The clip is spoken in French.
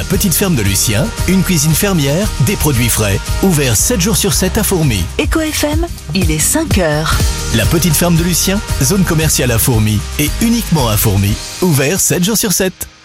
petite ferme de Lucien, une cuisine fermière, des produits frais. Ouvert 7 jours sur 7 à Fourmies. Eco FM, il est 5h. La petite ferme de Lucien, zone commerciale à Fourmies et uniquement à Fourmies. Ouvert 7 jours sur 7.